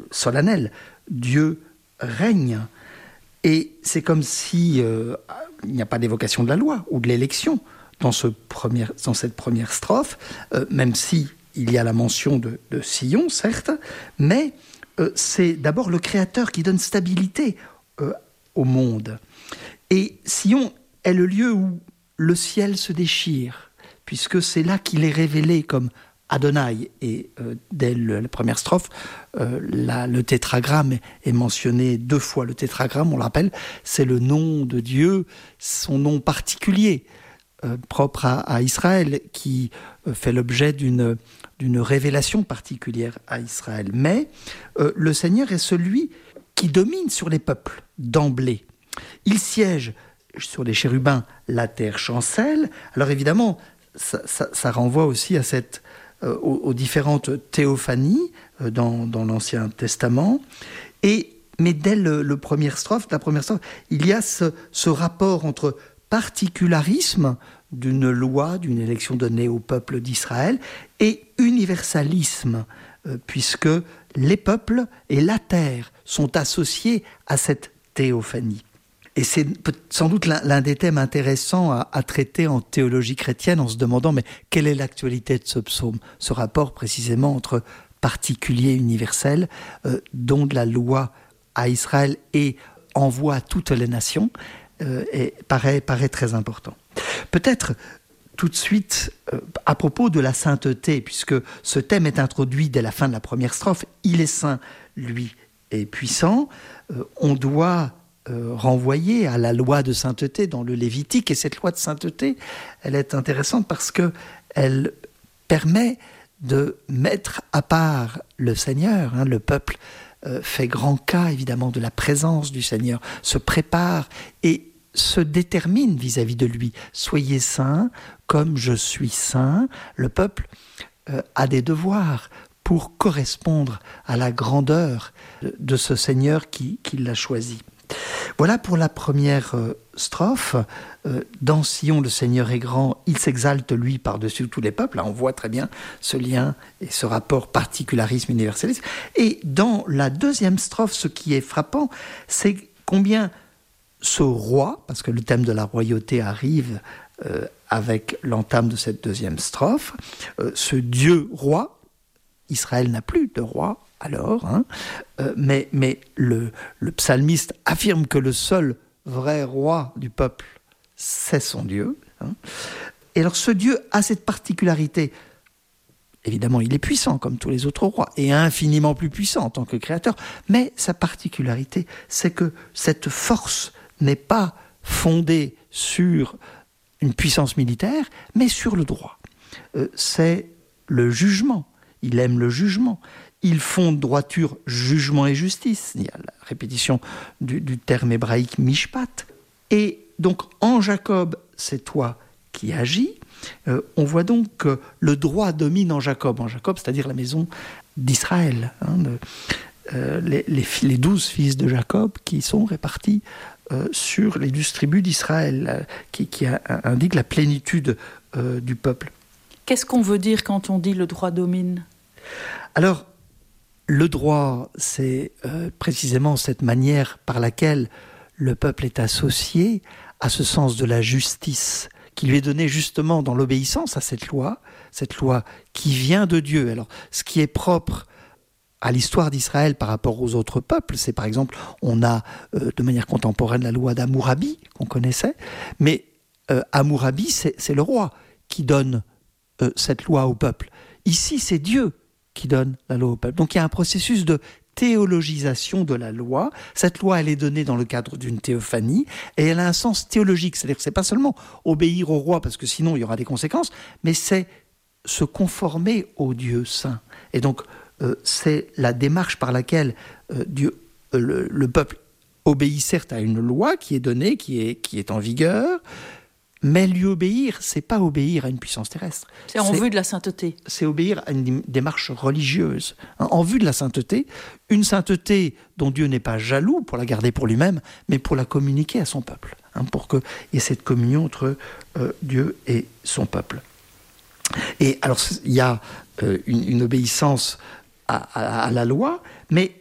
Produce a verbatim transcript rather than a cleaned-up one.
solennel. Dieu règne. Et c'est comme si euh, il n'y a pas d'évocation de la loi ou de l'élection dans, ce premier, dans cette première strophe, euh, même si il y a la mention de, de Sion, certes, mais euh, c'est d'abord le Créateur qui donne stabilité euh, au monde. Et Sion est le lieu où le ciel se déchire, puisque c'est là qu'il est révélé comme Adonai. Et euh, dès le, la première strophe, euh, la, le tétragramme est, est mentionné deux fois. Le tétragramme, on le rappelle, c'est le nom de Dieu, son nom particulier, euh, propre à, à Israël, qui euh, fait l'objet d'une, d'une révélation particulière à Israël. Mais euh, le Seigneur est celui qui domine sur les peuples d'emblée. Il siège sur les chérubins, la terre chancelle. Alors évidemment, ça, ça, ça renvoie aussi à cette, euh, aux, aux différentes théophanies euh, dans, dans l'Ancien Testament. Et, mais dès le, le première strophe, la première strophe, il y a ce, ce rapport entre particularisme d'une loi, d'une élection donnée au peuple d'Israël, et universalisme, euh, puisque les peuples et la terre sont associés à cette théophanie. Et c'est sans doute l'un, l'un des thèmes intéressants à, à traiter en théologie chrétienne, en se demandant mais quelle est l'actualité de ce psaume, ce rapport précisément entre particulier et universel, euh, don de la loi à Israël et envoi à toutes les nations, euh, et paraît, paraît très important. Peut-être tout de suite, euh, à propos de la sainteté, puisque ce thème est introduit dès la fin de la première strophe, il est saint, lui est puissant, euh, on doit euh, renvoyer à la loi de sainteté dans le Lévitique, et cette loi de sainteté, elle est intéressante parce qu'elle permet de mettre à part le Seigneur, hein, le peuple euh, fait grand cas évidemment de la présence du Seigneur, se prépare et se détermine vis-à-vis de lui. Soyez saints comme je suis saint. Le peuple euh, a des devoirs pour correspondre à la grandeur de, de ce Seigneur qui, qui l'a choisi. Voilà pour la première euh, strophe. Euh, dans Sion, le Seigneur est grand, il s'exalte lui par-dessus tous les peuples. Là, on voit très bien ce lien et ce rapport particularisme-universalisme. Et dans la deuxième strophe, ce qui est frappant, c'est combien ce roi, parce que le thème de la royauté arrive euh, avec l'entame de cette deuxième strophe, euh, ce Dieu roi, Israël n'a plus de roi alors, hein, euh, mais, mais le, le psalmiste affirme que le seul vrai roi du peuple, c'est son Dieu. Hein. Et alors ce Dieu a cette particularité. Évidemment, il est puissant comme tous les autres rois, et infiniment plus puissant en tant que créateur, mais sa particularité, c'est que cette force n'est pas fondée sur une puissance militaire, mais sur le droit. Euh, c'est le jugement. Il aime le jugement. Il fonde droiture, jugement et justice. Il y a la répétition du, du terme hébraïque mishpat. Et donc, en Jacob, c'est toi qui agis. Euh, on voit donc que le droit domine en Jacob. En Jacob, c'est-à-dire la maison d'Israël. Hein, de, euh, les, les, les douze fils de Jacob qui sont répartis Euh, sur les douze tribus d'Israël, euh, qui, qui a, indique la plénitude euh, du peuple. Qu'est-ce qu'on veut dire quand on dit le droit domine ? Alors, le droit, c'est euh, précisément cette manière par laquelle le peuple est associé à ce sens de la justice, qui lui est donné justement dans l'obéissance à cette loi, cette loi qui vient de Dieu. Alors, ce qui est propre à l'histoire d'Israël par rapport aux autres peuples, c'est par exemple, on a euh, de manière contemporaine la loi d'Hammurabi, qu'on connaissait, mais euh, Hammurabi, c'est, c'est le roi qui donne euh, cette loi au peuple. Ici, c'est Dieu qui donne la loi au peuple. Donc il y a un processus de théologisation de la loi. Cette loi, elle est donnée dans le cadre d'une théophanie, et elle a un sens théologique, c'est-à-dire que c'est pas seulement obéir au roi, parce que sinon il y aura des conséquences, mais c'est se conformer au Dieu saint. Et donc, Euh, c'est la démarche par laquelle euh, Dieu, euh, le, le peuple obéit certes à une loi qui est donnée, qui est, qui est en vigueur, mais lui obéir, c'est pas obéir à une puissance terrestre. C'est en c'est, vue de la sainteté. C'est obéir à une démarche religieuse. Hein, en vue de la sainteté, une sainteté dont Dieu n'est pas jaloux pour la garder pour lui-même, mais pour la communiquer à son peuple, hein, pour qu'il y ait cette communion entre euh, Dieu et son peuple. Et alors, il y a euh, une, une obéissance À, à, à la loi, mais